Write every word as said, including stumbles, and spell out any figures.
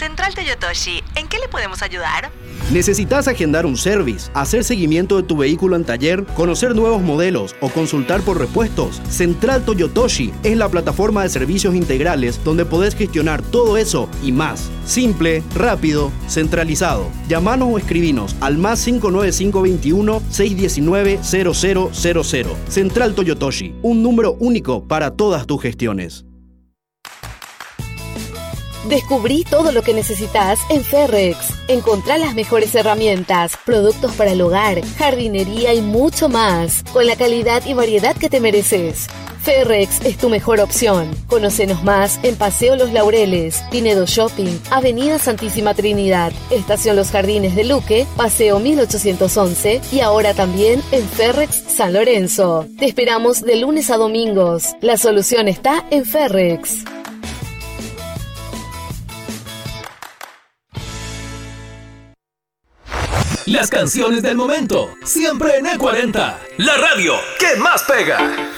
Central Toyotoshi, ¿en qué le podemos ayudar? ¿Necesitas agendar un service, hacer seguimiento de tu vehículo en taller, conocer nuevos modelos o consultar por repuestos? Central Toyotoshi es la plataforma de servicios integrales donde podés gestionar todo eso y más. Simple, rápido, centralizado. Llamanos o escribinos al más cinco nueve cinco veintiuno, seiscientos diecinueve, cero cero cero cero. Central Toyotoshi, un número único para todas tus gestiones. Descubrí todo lo que necesitas en Ferrex. Encontrá las mejores herramientas, productos para el hogar, jardinería y mucho más, con la calidad y variedad que te mereces. Ferrex es tu mejor opción. Conócenos más en Paseo Los Laureles, Pinedo Shopping, Avenida Santísima Trinidad, Estación Los Jardines de Luque, Paseo mil ochocientos once y ahora también en Ferrex San Lorenzo. Te esperamos de lunes a domingos. La solución está en Ferrex. Las canciones del momento, siempre en E cuarenta, la radio que más pega.